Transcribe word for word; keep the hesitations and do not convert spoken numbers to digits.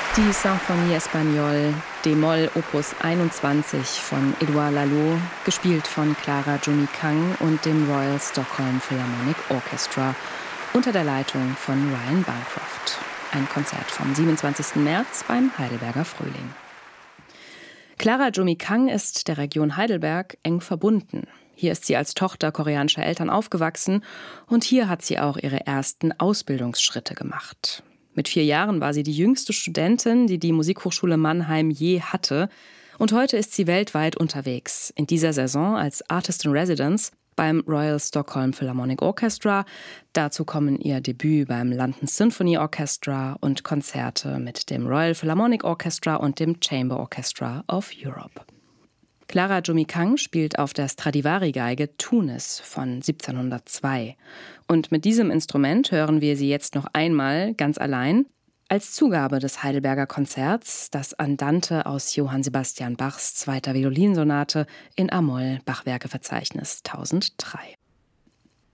Die Symphonie Espagnole d-Moll Opus einundzwanzig von Edouard Laloux, gespielt von Clara Jumi Kang und dem Royal Stockholm Philharmonic Orchestra unter der Leitung von Ryan Bancroft. Ein Konzert vom siebenundzwanzigsten März beim Heidelberger Frühling. Clara Jumi Kang ist der Region Heidelberg eng verbunden. Hier ist sie als Tochter koreanischer Eltern aufgewachsen und hier hat sie auch ihre ersten Ausbildungsschritte gemacht. Mit vier Jahren war sie die jüngste Studentin, die die Musikhochschule Mannheim je hatte. Und heute ist sie weltweit unterwegs. In dieser Saison als Artist in Residence beim Royal Stockholm Philharmonic Orchestra. Dazu kommen ihr Debüt beim London Symphony Orchestra und Konzerte mit dem Royal Philharmonic Orchestra und dem Chamber Orchestra of Europe. Clara Jumi Kang spielt auf der Stradivari-Geige Tunis von siebzehnhundertzwei. Und mit diesem Instrument hören wir sie jetzt noch einmal ganz allein als Zugabe des Heidelberger Konzerts, das Andante aus Johann Sebastian Bachs zweiter Violinsonate in a-Moll, Bachwerkeverzeichnis tausenddrei.